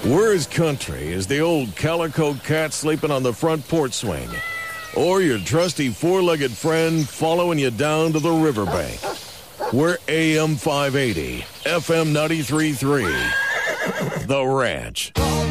We're as country as the old calico cat sleeping on the front porch swing, or your trusty four-legged friend following you down to the riverbank. We're AM 580, FM 93.3, The Ranch.